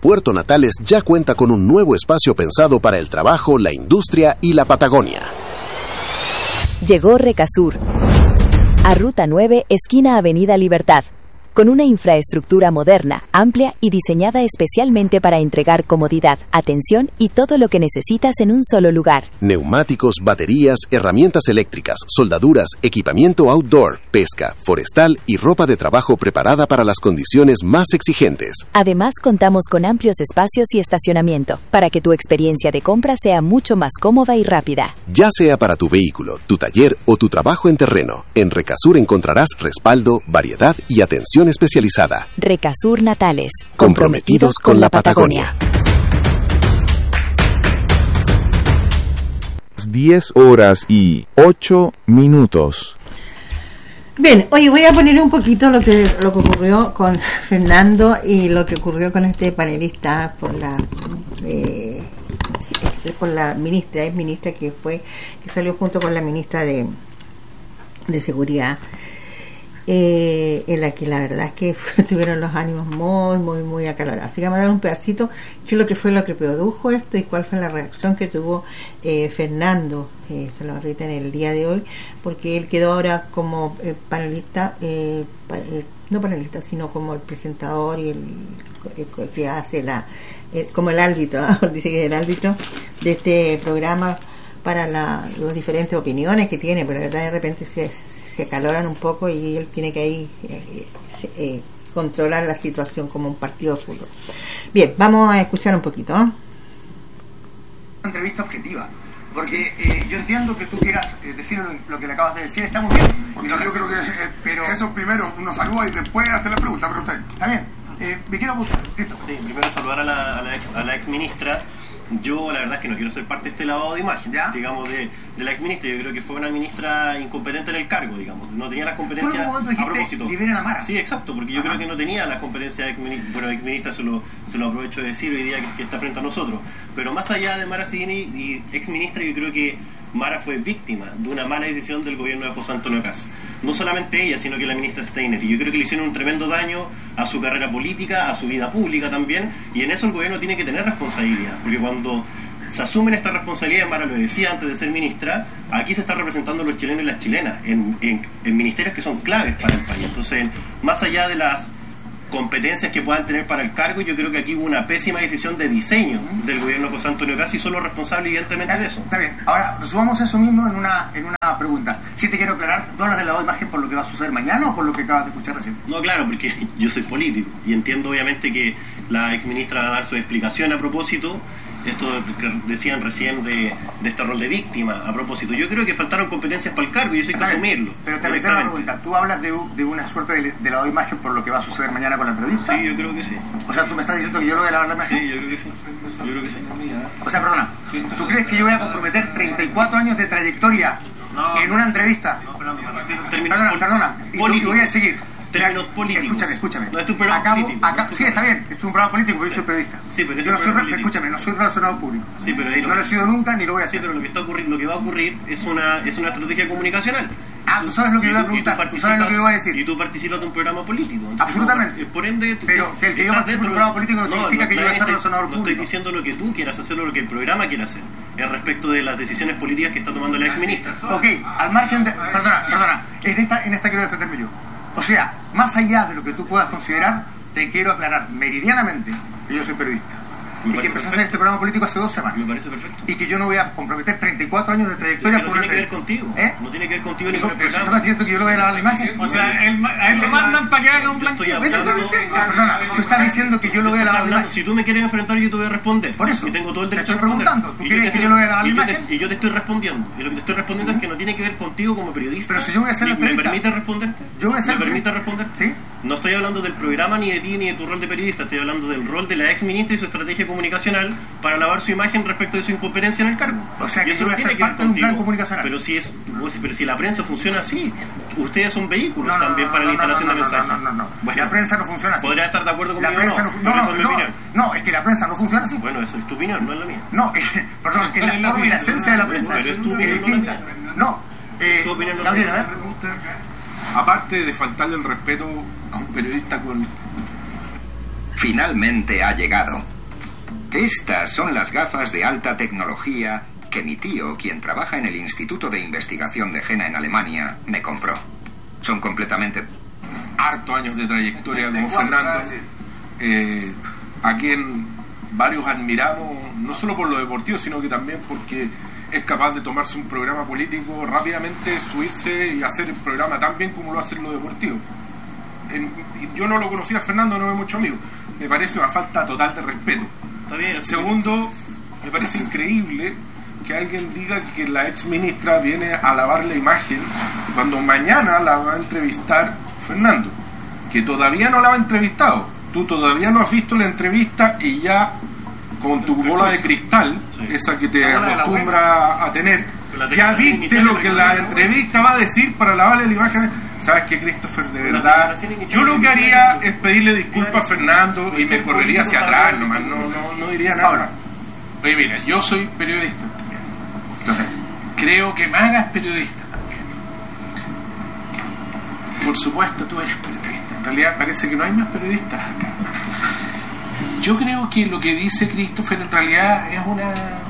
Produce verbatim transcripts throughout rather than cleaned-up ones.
Puerto Natales ya cuenta con un nuevo espacio pensado para el trabajo, la industria y la Patagonia. Llegó Recasur a Ruta nueve, esquina Avenida Libertad, con una infraestructura moderna, amplia y diseñada especialmente para entregar comodidad, atención y todo lo que necesitas en un solo lugar. Neumáticos, baterías, herramientas eléctricas, soldaduras, equipamiento outdoor, pesca, forestal y ropa de trabajo preparada para las condiciones más exigentes. Además, contamos con amplios espacios y estacionamiento, para que tu experiencia de compra sea mucho más cómoda y rápida. Ya sea para tu vehículo, tu taller o tu trabajo en terreno, en Recasur encontrarás respaldo, variedad y atención especializada. Recasur Natales, comprometidos con la Patagonia. diez horas y ocho minutos. Bien, oye, voy a poner un poquito lo que lo que ocurrió con Fernando y lo que ocurrió con este panelista por la eh, con la ministra, es ministra que fue que salió junto con la ministra de de seguridad. Eh, en la que la verdad es que tuvieron los ánimos muy, muy, muy acalorados. Así que vamos a dar un pedacito qué es lo que fue lo que produjo esto y cuál fue la reacción que tuvo eh, Fernando, eh, se lo ahorita en el día de hoy, porque él quedó ahora como eh, panelista, eh, pa, eh, no panelista, sino como el presentador y el, el que hace la, el, como el árbitro, ¿no? Dice que es el árbitro de este programa para la, las diferentes opiniones que tiene, pero la verdad de repente se se acaloran un poco y él tiene que ahí eh, eh, controlar la situación como un partido de fútbol. Bien, vamos a escuchar un poquito, ¿eh? Una entrevista objetiva, porque eh, yo entiendo que tú quieras eh, decir lo, lo que le acabas de decir, está muy bien. Porque yo creo que eh, pero, eso primero uno saluda y después hace la pregunta, pero usted. Está bien, eh, me quiero apuntar. Sí, primero saludar a la, a la, ex, a la ex ministra. Yo la verdad es que no quiero ser parte de este lavado de imagen, ¿ya? digamos, de, de la ex ministra. Yo creo que fue una ministra incompetente en el cargo, digamos. No tenía las competencias a propósito. Liberen a Mara. Sí, exacto, porque yo Ajá. creo que no tenía las competencias ex ministra. Bueno, ex ministra se lo, se lo aprovecho de decir hoy día que, que está frente a nosotros. Pero más allá de Mara Seguini y ex ministra, yo creo que Mara fue víctima de una mala decisión del gobierno de José Antonio Kast. No solamente ella, sino que la ministra Steiner. Y yo creo que le hicieron un tremendo daño a su carrera política, a su vida pública también. Y en eso el gobierno tiene que tener responsabilidad. Porque cuando se asumen esta responsabilidad, Mara lo decía antes de ser ministra, aquí se están representando los chilenos y las chilenas en, en, en ministerios que son claves para el país. Entonces, más allá de las competencias que puedan tener para el cargo, yo creo que aquí hubo una pésima decisión de diseño del gobierno de José Antonio Kast y son los responsables evidentemente de eso. Está bien, ahora resumamos eso mismo en una en una pregunta. Si te quiero aclarar, ¿tú hablas del lado de imagen por lo que va a suceder mañana o por lo que acabas de escuchar recién? No, claro, porque yo soy político y entiendo obviamente que la exministra va a dar su explicación a propósito. Esto que decían recién de, de este rol de víctima, a propósito. Yo creo que faltaron competencias para el cargo y eso hay que asumirlo. Pero te reitero la pregunta, ¿tú hablas de, de una suerte de, de lavado de imagen por lo que va a suceder mañana con la entrevista? Sí, yo creo que sí. O sea, ¿tú me estás diciendo que yo lo voy a lavar la imagen? Sí, yo creo que sí. Yo creo que sí. O sea, perdona, ¿tú crees que yo voy a comprometer treinta y cuatro años de trayectoria no, en una entrevista? No, pero me refiero a Perdona, perdona, y, tú, y voy a seguir. Términos políticos. Escúchame, escúchame. No es tu programa Acabo, político. Acá, sí, está bien, es un programa político, porque yo soy periodista. Sí, pero yo no soy, escúchame, no soy relacionado público. Sí, pero ahí no lo he sido nunca ni lo voy a hacer. Sí, pero lo que está ocurriendo, lo que va a ocurrir es una es una estrategia comunicacional. Ah, tú sabes lo que yo voy a preguntar, tú sabes lo que yo voy a decir. Y tú participas de un programa político. Entonces, absolutamente. No, por ende, pero que el que yo participe de un programa político no, no significa no, que yo voy a ser relacionado público. No estoy diciendo lo que tú quieras hacer o lo que el programa quiera hacer. Es respecto de las decisiones políticas que está tomando la ex ministra. Ok, al margen de... Perdona, perdona. En esta, en esta quiero defenderme yo. O sea, más allá de lo que tú puedas considerar, te quiero aclarar meridianamente que yo soy periodista. Me y que empecé a hacer este programa político hace dos semanas. Me parece perfecto. Y que yo no voy a comprometer treinta y cuatro años de trayectoria no por tiene una que ver contigo. ¿Eh? No tiene que ver contigo ni con el programa. programa. ¿Estás diciendo que yo le voy a lavar la imagen? O sea, él, a él lo mandan para que haga un blanqueo. Eso está diciendo. Ah, perdona, tú estás diciendo que yo le voy a lavar la imagen. Si tú me quieres enfrentar, yo te voy a responder. Por eso. Y tengo todo el derecho te estoy preguntando. ¿Tú quieres que yo le voy a lavar la imagen? Y yo te estoy respondiendo. Y lo que te estoy respondiendo es que no tiene que ver contigo como periodista. Pero si yo voy a hacer la entrevista. ¿Me permite responderte? Yo voy a hacer ¿Me permite responderte? Sí. No estoy hablando del programa ni de ti ni de tu rol de periodista. Estoy hablando del rol de la ex ministra y su estrategia comunicacional para lavar su imagen respecto de su incompetencia en el cargo. O sea, que eso yo voy a ser parte de un plan comunicacional. Pero si es, pero si la prensa funciona así, ustedes son vehículos no, no, también no, para no, la instalación no, no, de mensajes. No, no, no, no. Bueno, la prensa no funciona así. ¿Podría estar de acuerdo conmigo? La prensa no, no, no, no, no, no, es que la prensa no funciona así. Bueno, eso es tu opinión, no es la mía. No, eh, perdón, es la forma y la esencia de la prensa es tu opinión, distinta. No, eh, tu opinión no Gabriel, a ver. Aparte de faltarle el respeto a un periodista con... Finalmente ha llegado. Estas son las gafas de alta tecnología que mi tío, quien trabaja en el Instituto de Investigación de Jena en Alemania, me compró. Son completamente... Hartos años de trayectoria como Fernando, eh, a quien varios admiramos, no solo por lo deportivo, sino que también porque es capaz de tomarse un programa político rápidamente, subirse y hacer el programa tan bien como lo hace en lo deportivo. En, yo no lo conocía a Fernando, no veo mucho amigo. Me parece una falta total de respeto. Está bien. Segundo, me parece increíble que alguien diga que la ex ministra viene a lavar la imagen cuando mañana la va a entrevistar Fernando, que todavía no la ha entrevistado. Tú todavía no has visto la entrevista y ya con tu bola de cristal, sí, esa que te acostumbra a tener, ya viste lo que la entrevista va a decir para lavarle la imagen. Sabes que, Christopher, de verdad, yo lo que haría es pedirle disculpas a Fernando y me correría hacia atrás nomás, no, no, no diría nada. Ahora, oye, mira, yo soy periodista, entonces creo que Mara es periodista también. Por supuesto, tú eres periodista. En realidad parece que no hay más periodistas acá. Yo creo que lo que dice Christopher en realidad es una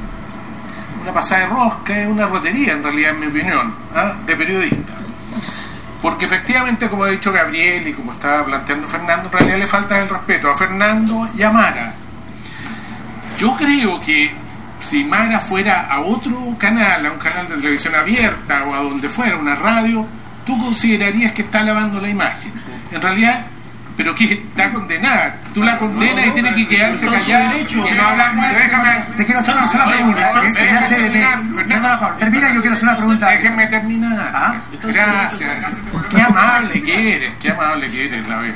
una pasada de rosca, es una rotería en realidad, en mi opinión, ¿ah? de periodista. Porque efectivamente, como ha dicho Gabriel y como estaba planteando Fernando, en realidad le falta el respeto a Fernando y a Mara. Yo creo que si Mara fuera a otro canal, a un canal de televisión abierta o a donde fuera, una radio, tú considerarías que está lavando la imagen. En realidad, pero que está condenada. Tú la condenas no, no, y tiene que quedarse callada y no hablar. Déjame. Te quiero hacer una pregunta. Termina, yo quiero hacer una pregunta. Déjenme terminar. ¿Ah? Gracias. Qué amable que eres, qué amable que eres, la vez.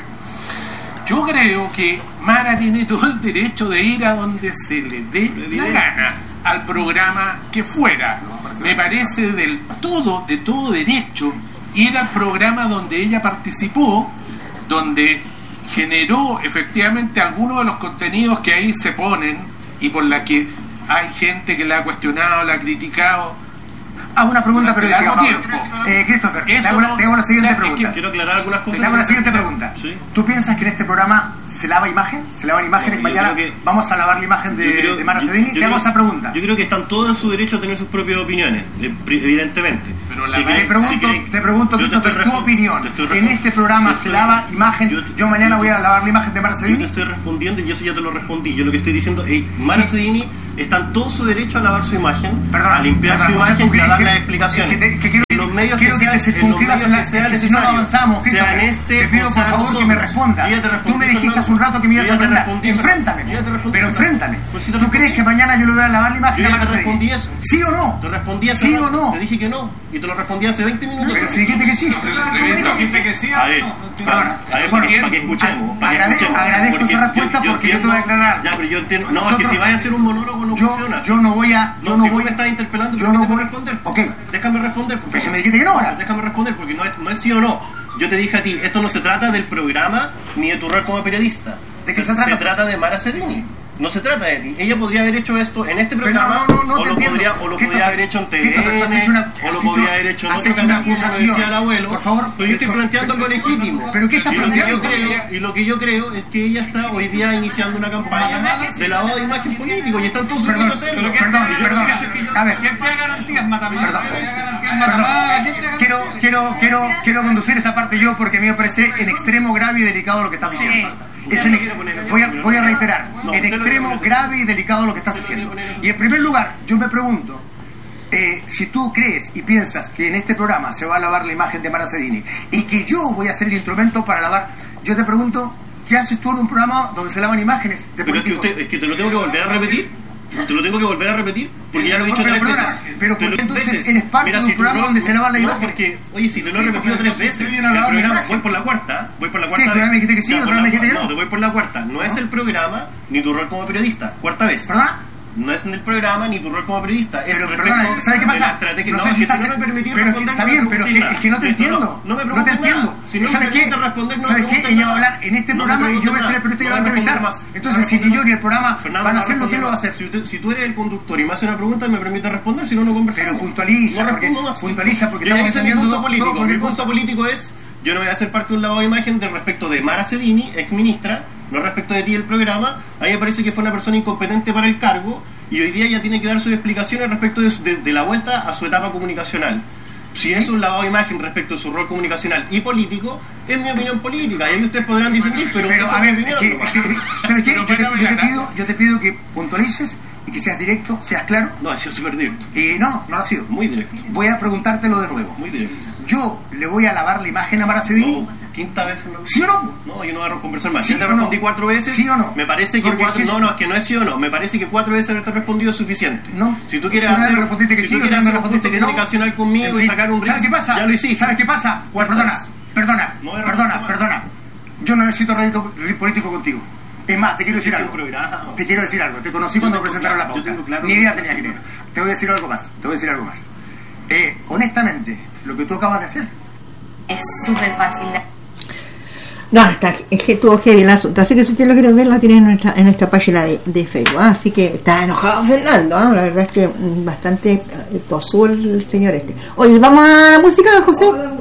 Yo creo que Mara tiene todo el derecho de ir a donde se le dé la gana, al programa que fuera. Me parece del todo, de todo derecho, ir al programa donde ella participó, donde generó efectivamente algunos de los contenidos que ahí se ponen y por la que hay gente que la ha cuestionado, la ha criticado. Hago una pregunta, pero largo tiempo. Eh, Christopher, te hago, no, te hago la siguiente o sea, pregunta. Es que quiero aclarar algunas cosas. Te hago la siguiente pregunta. ¿Sí? ¿Tú piensas que en este programa se lava imagen? ¿Se lavan imágenes? No, mañana que, vamos a lavar la imagen de, creo, de Mara Sedini. Te hago esa pregunta. Yo creo que están todos en su derecho a tener sus propias opiniones, evidentemente. Pero la si creen, te pregunto, si creen, te pregunto Christopher, tu opinión. En este programa se lava imagen. Yo, yo mañana yo, voy a lavar la imagen de Mara Sedini. Yo te estoy respondiendo y eso ya te lo respondí. Yo lo que estoy diciendo es, Mara Sedini está en todo su derecho a lavar su imagen, perdón, a limpiar perdón, su imagen y a dar que, las explicaciones. Que, que, que quiero, en los medios quiero que, que sea, te en los medios en la, que sea que necesario, si no avanzamos, sea en este, te pido o por sea favor nosotros. Que me respondas. Tú me dijiste hace un rato que me ibas a enfrentar. Enfréntame, pero enfréntame. Pues si ¿Tú crees que mañana yo le voy a lavar la imagen yo a Mara te respondí eso. ¿Sí o no? Te respondí eso. ¿Sí o no? Te dije que no. Y te lo respondí hace veinte minutos. Pero si dijiste que sí. Dijiste que sí. A ver, para que escuchemos. Agradezco esa respuesta porque yo te voy a aclarar. Ya, pero yo entiendo. No, es que si vaya a hacer un monólogo no funciona. Yo no voy a. No, si voy a estar interpelando, yo no voy a responder. Ok. Déjame responder. Pero si me dijiste que no ahora. Déjame responder porque no es, no es sí o no. Yo te dije a ti, esto no se trata del programa ni de tu rol como periodista. ¿De qué se, se trata? Se trata de Mara Sedini. No se trata de ti. Ella podría haber hecho esto en este programa, no, no, no, o, lo podría, o lo podría haber hecho en T V N, una, o lo podría haber hecho en otro canal, como decía el abuelo. Por favor, pero yo estoy planteando algo legítimo. ¿Pero qué estás planteando? Y lo que yo creo es que ella está hoy día iniciando una campaña de lavado de imagen político y están todos perdón, hacerlo. Perdón, perdón. A ver, ¿quién te da garantías, Matamala? Perdón. Quiero, quiero, quiero, quiero conducir esta parte yo porque a mí me parece en extremo grave y delicado lo que estás diciendo. Es en ex- voy, a, voy a reiterar, en extremo grave y delicado lo que estás haciendo. Y en primer lugar, yo me pregunto, eh, si tú crees y piensas que en este programa se va a lavar la imagen de Mara Sedini y que yo voy a ser el instrumento para lavar, yo te pregunto, ¿qué haces tú en un programa donde se lavan imágenes de Pero es que, usted, es que te lo tengo que volver a repetir. Te lo tengo que volver a repetir porque ya lo he dicho pero, tres pero, veces. Pero porque entonces veces. eres parte Mira, de un si programa no, donde se lavan la imagen. No, porque, oye, si te lo he repetido tres veces, el programa, voy por la cuarta, voy por la cuarta sí, vez. Sí, me dijiste que sí, otra vez me dijiste que no. No, te voy por la cuarta. No, no es el programa ni tu rol como periodista. Cuarta vez. ¿Verdad? No es en el programa ni tu rol como periodista. Es pero, perdona, ¿sabes qué pasa? No, no sé si, si estás, no me permitís pero responder, está bien, pero es que, es que no te entiendo. No, no me no te entiendo. Nada. Si no ¿Sabes me qué? permites responder, no ¿Sabes me qué? Ella va a hablar en este no programa y yo voy a ser el periodista que va a entrevistar. Entonces, si ni yo ni el programa van a hacer lo que lo va a hacer. Si tú eres el conductor y me haces una pregunta, me permite responder, si no, no conversamos. Pero puntualiza. No respondo más. Puntualiza porque estamos entendiendo todo político. Mi punto político es: yo no voy a ser parte de un lavado de imagen del respecto de Mara Sedini, ex ministra, no respecto de ti el programa, a mí me parece que fue una persona incompetente para el cargo y hoy día ya tiene que dar sus explicaciones respecto de, de, de la vuelta a su etapa comunicacional. Si es un lavado de imagen respecto de su rol comunicacional y político, es mi opinión política, y ahí ustedes podrán disentir, pero, pero esa a es ver, mi opinión. es que, es que, ¿sabes qué? Yo te, yo, te pido, yo te pido que puntualices y que seas directo, seas claro. No, ha sido súper directo. Eh, no, no lo ha sido. Muy directo. Voy a preguntártelo de nuevo. Muy directo. Yo le voy a lavar la imagen a Mara Cedini. No, quinta vez, Fernando. ¿Sí o no? No, yo no voy a conversar más. ¿Sí Si te o no? respondí cuatro veces, ¿Sí o no? me parece que Porque cuatro... si es- No, no, es que no es sí o no. Me parece que cuatro veces haberte respondido es suficiente. No. Si tú quieres Una vez hacer, me respondiste que si sí, tú otra quieres vez me hacer un respondiste ajuste que no. comunicacional conmigo En y fin, sacar un ¿sabes qué reel, pasa? ya lo hiciste. ¿Sabes qué pasa? Cuartas. Perdona, perdona, No voy a perdona, responder. perdona. Yo no necesito rédito político contigo. Es más, te quiero decir Hiciste algo. un programa. Te quiero decir algo. Te conocí Yo cuando tengo presentaron claro- la pauta. yo tengo claro Ni lo idea que tenía que estoy tener. Te voy a decir algo más. Te voy a decir algo más. Eh, honestamente, lo que tú acabas de hacer. Es súper fácil. No, está, es que tuvo heavy el asunto. Así que si usted lo quiere ver, la tiene en nuestra, en nuestra página de, de Facebook. ¿Ah? Así que está enojado Fernando. ¿Ah? La verdad es que mm, bastante eh, tosó el señor este. Oye, ¿vamos a la música, José?